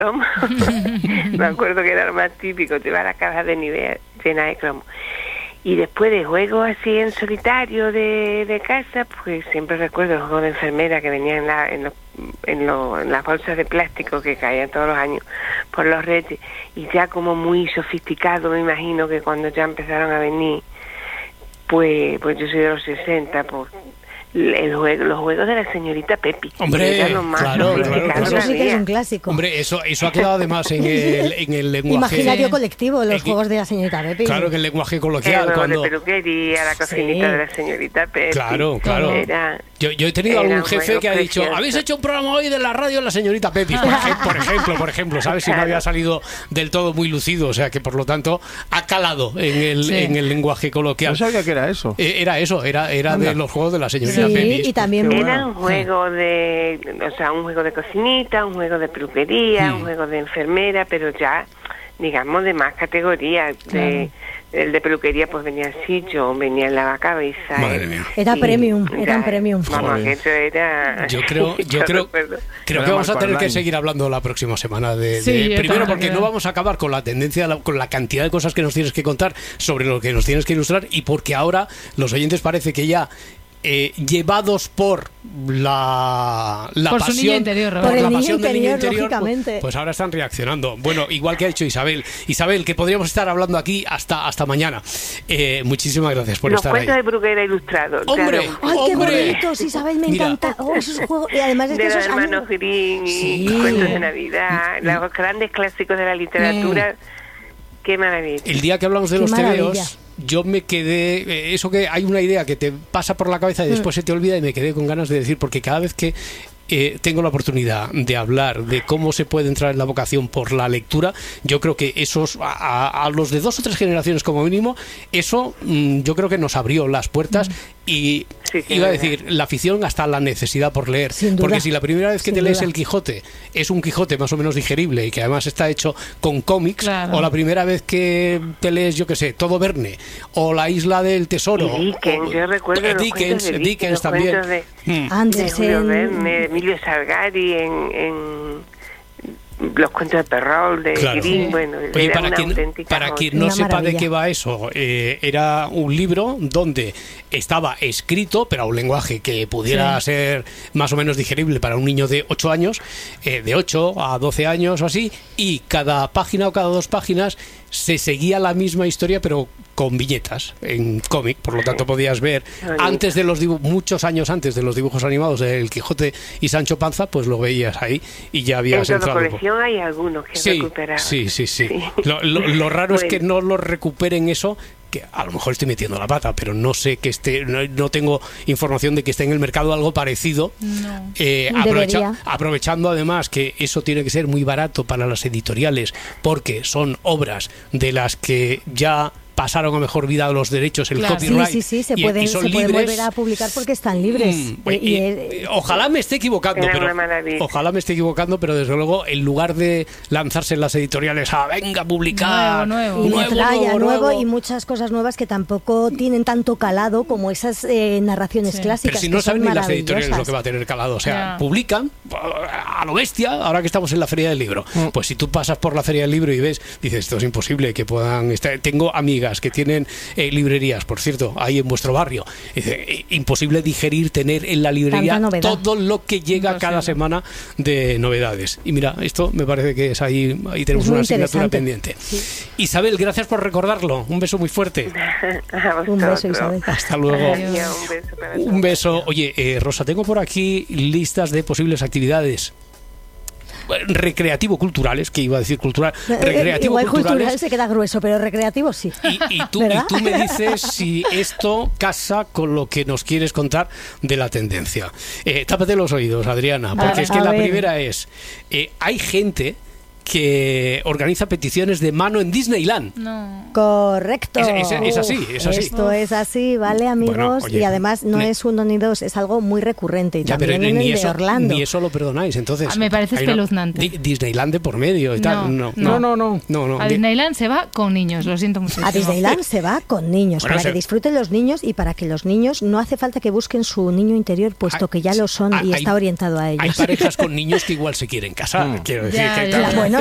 cromo. Me acuerdo que era lo más típico, llevar la caja de Nivea llena de cromo. Y después de juegos así en solitario de casa, pues siempre recuerdo el juego de enfermera que venía en las bolsas de plástico que caían todos los años por los Reyes, y ya como muy sofisticado, me imagino que cuando ya empezaron a venir, pues yo soy de los 60, pues los juegos de la señorita Pepi. Hombre, claro. Eso sí que es un clásico. Hombre, eso ha quedado además en el lenguaje imaginario colectivo, los juegos de la señorita Pepi. Claro, que el lenguaje coloquial. El cuando de peluquería, la cocinita de la señorita Pepi. Claro. Yo he tenido algún jefe que ha dicho, habéis hecho un programa hoy de la radio de la señorita Pepi, por ejemplo, ¿sabes? Si no había salido del todo muy lucido, o sea que por lo tanto ha calado en el lenguaje coloquial. No sabía que era eso. Era de los juegos de la señorita Sí, Pepi. y también era un juego un juego de cocinita, un juego de peluquería, un juego de enfermera, pero ya, digamos, de más categoría. El de peluquería pues venía el sitio, venía el lavacabezas. Madre mía. Era premium. Vamos, eso era... Yo creo que vamos a tener que seguir hablando la próxima semana primero porque no vamos a acabar con la tendencia, con la cantidad de cosas que nos tienes que contar, sobre lo que nos tienes que ilustrar, y porque ahora los oyentes parece que ya llevados por la por pasión, su niño interior, por el la niño pasión del niño interior, lógicamente. pues ahora están reaccionando. Bueno, igual que ha dicho Isabel, que podríamos estar hablando aquí hasta mañana. Muchísimas gracias por estar ahí. Los cuentos de Bruguera ilustrados. ¡Hombre! ¡Ay, qué bonitos! Isabel, me encanta. Esos juegos. Y además es que de los esos hermanos Grimm y cuentos de Navidad, los grandes clásicos de la literatura. ¡Qué maravilla! El día que hablamos de los tebeos, yo me quedé, eso que hay una idea que te pasa por la cabeza y después se te olvida, y me quedé con ganas de decir, porque cada vez que tengo la oportunidad de hablar de cómo se puede entrar en la vocación por la lectura, yo creo que esos a los de 2 o 3 generaciones como mínimo, eso yo creo que nos abrió las puertas y iba a decir, la afición hasta la necesidad por leer, porque si la primera vez que te lees el Quijote es un Quijote más o menos digerible y que además está hecho con cómics, o la primera vez que te lees, yo qué sé, Todo Verne o La Isla del Tesoro, yo recuerdo Dickens también, Andersen, de Emilio Salgari en los cuentos de Perrault, de Grimm, bueno, oye, era para quien no sepa de qué va eso, era un libro donde estaba escrito, pero a un lenguaje que pudiera ser más o menos digerible para un niño de 8 años, de 8 a 12 años o así, y cada página o cada 2 páginas se seguía la misma historia, pero con viñetas en cómic, por lo tanto podías ver antes de los muchos años antes de los dibujos animados de El Quijote y Sancho Panza, pues lo veías ahí y ya habías entrado. En la colección hay algunos que recuperaban. Sí. Lo raro es que no lo recuperen eso, que a lo mejor estoy metiendo la pata, pero no sé que no tengo información de que esté en el mercado algo parecido. Aprovechando además que eso tiene que ser muy barato para las editoriales, porque son obras de las que ya pasaron a mejor vida los derechos, el copyright. Sí, se pueden volver a publicar porque están libres. Ojalá me esté equivocando, pero desde luego, en lugar de lanzarse en las editoriales a venga a publicar nuevo y muchas cosas nuevas que tampoco tienen tanto calado como esas narraciones clásicas. Pero si no saben ni las editoriales lo que va a tener calado, o sea, publican a lo bestia. Ahora que estamos en la Feria del Libro, pues si tú pasas por la Feria del Libro y ves, dices, esto es imposible que puedan estar. Tengo amigas que tienen librerías, por cierto, ahí en vuestro barrio. Imposible digerir, tener en la librería todo lo que llega cada semana de novedades. Y mira, esto me parece que es ahí tenemos una asignatura pendiente. Isabel, gracias por recordarlo. Un beso muy fuerte. Un beso, Isabel. Hasta luego. Un beso. Oye, Rosa, tengo por aquí listas de posibles actividades recreativo-culturales, que iba a decir cultural, igual cultural se queda grueso, pero recreativo sí. Y tú me dices si esto casa con lo que nos quieres contar de la tendencia. Tápate los oídos, Adriana, porque es que la primera es, hay gente que organiza peticiones de mano en Disneyland. No. Correcto. Es así, es así. Esto es así, ¿vale, amigos? Bueno, oye, y además no es uno ni dos, es algo muy recurrente. Y ya, también pero en ni el eso, de Orlando. ni eso lo perdonáis, entonces. Me parece espeluznante. Disneyland de por medio y tal. No. A Disneyland se va con niños, lo siento muchísimo. A Disneyland se va con niños, para que disfruten los niños y para que los niños no hace falta que busquen su niño interior, puesto que ya lo son y está orientado a ellos. Hay parejas con niños que igual se quieren casar, quiero decir. Bueno,